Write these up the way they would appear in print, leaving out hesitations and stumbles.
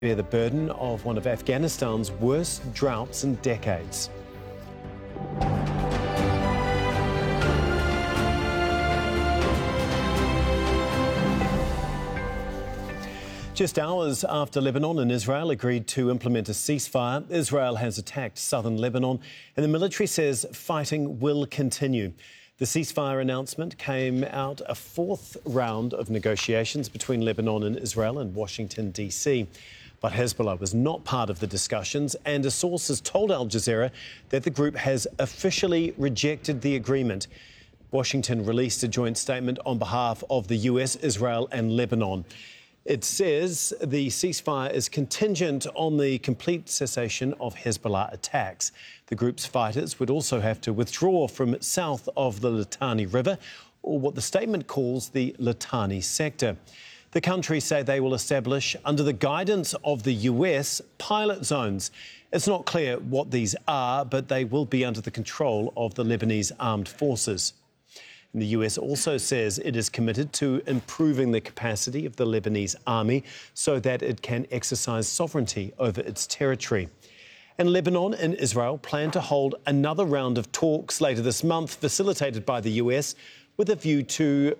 bear the burden of one of Afghanistan's worst droughts in decades. Just hours after Lebanon and Israel agreed to implement a ceasefire, Israel has attacked southern Lebanon and the military says fighting will continue. The ceasefire announcement came out a fourth round of negotiations between Lebanon and Israel in Washington, D.C. But Hezbollah was not part of the discussions, and a source has told Al Jazeera that the group has officially rejected the agreement. Washington released a joint statement on behalf of the US, Israel and Lebanon. It says the ceasefire is contingent on the complete cessation of Hezbollah attacks. The group's fighters would also have to withdraw from south of the Litani River, or what the statement calls the Litani sector. The countries say they will establish, under the guidance of the US, pilot zones. It's not clear what these are, but they will be under the control of the Lebanese armed forces. And the US also says it is committed to improving the capacity of the Lebanese army so that it can exercise sovereignty over its territory. And Lebanon and Israel plan to hold another round of talks later this month, facilitated by the US, with a view to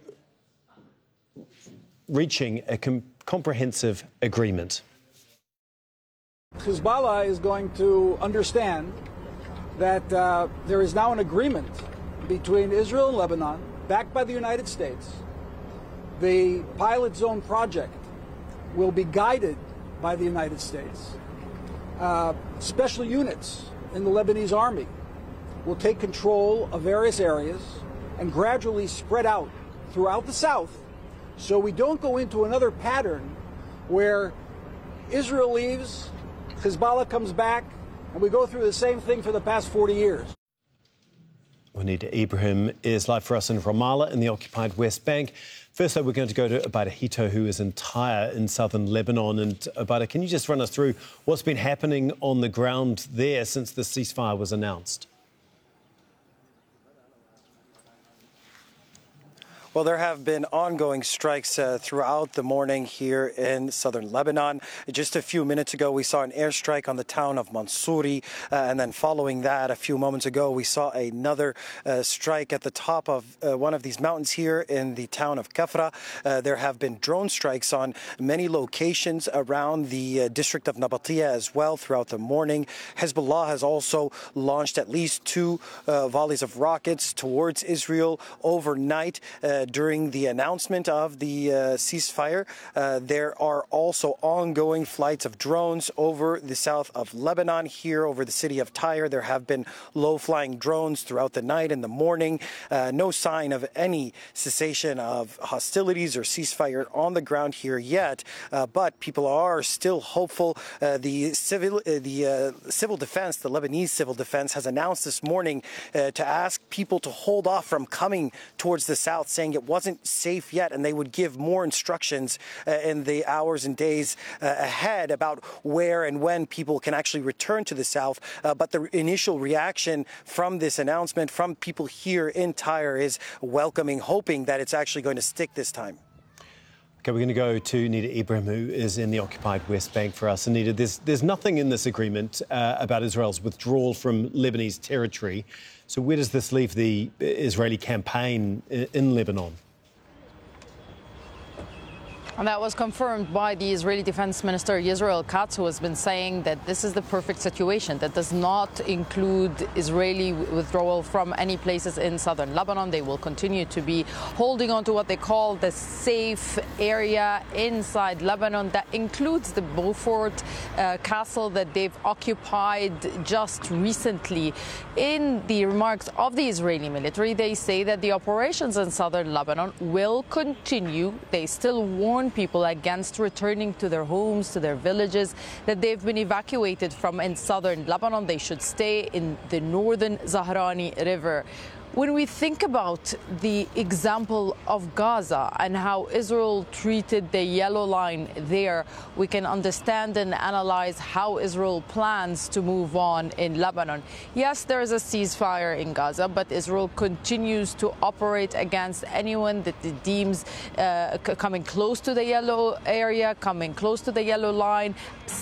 reaching a comprehensive agreement. Hezbollah is going to understand that there is now an agreement between Israel and Lebanon, backed by the United States. The pilot zone project will be guided by the United States. Special units in the Lebanese army will take control of various areas and gradually spread out throughout the south, so we don't go into another pattern where Israel leaves, Hezbollah comes back, and we go through the same thing for the past 40 years. Juanita Ibrahim is live for us in Ramallah in the occupied West Bank. First, though, we're going to go to Abada Hito, who is in Tyre in southern Lebanon. And Abada, can you just run us through what's been happening on the ground there since the ceasefire was announced? Well, there have been ongoing strikes throughout the morning here in southern Lebanon. Just a few minutes ago, we saw an airstrike on the town of Mansouri. And then following that, a few moments ago, we saw another strike at the top of one of these mountains here in the town of Kafra. There have been drone strikes on many locations around the district of Nabatia as well throughout the morning. Hezbollah has also launched at least 2 volleys of rockets towards Israel overnight. During the announcement of the ceasefire, there are also ongoing flights of drones over the south of Lebanon. Here over the city of Tyre, there have been low-flying drones throughout the night and the morning. No sign of any cessation of hostilities or ceasefire on the ground here yet, but people are still hopeful. The civil defense, the Lebanese civil defense, has announced this morning to ask people to hold off from coming towards the south, saying it wasn't safe yet, and they would give more instructions in the hours and days ahead about where and when people can actually return to the south. But the initial reaction from this announcement from people here in Tyre is welcoming, hoping that it's actually going to stick this time. OK, we're going to go to Nida Ibrahim, who is in the occupied West Bank for us. And Nida, there's nothing in this agreement about Israel's withdrawal from Lebanese territory. So where does this leave the Israeli campaign in Lebanon? And that was confirmed by the Israeli Defense Minister Yisrael Katz, who has been saying that this is the perfect situation that does not include Israeli withdrawal from any places in southern Lebanon. They will continue to be holding on to what they call the safe area inside Lebanon. That includes the Beaufort castle that they've occupied just recently. In the remarks of the Israeli military, they say that the operations in southern Lebanon will continue. They still warn people against returning to their homes, to their villages that they've been evacuated from in southern Lebanon. They should stay in the northern Zahrani River. When we think about the example of Gaza and how Israel treated the yellow line there, we can understand and analyze how Israel plans to move on in Lebanon. Yes, there is a ceasefire in Gaza, but Israel continues to operate against anyone that it deems coming close to the yellow area, coming close to the yellow line,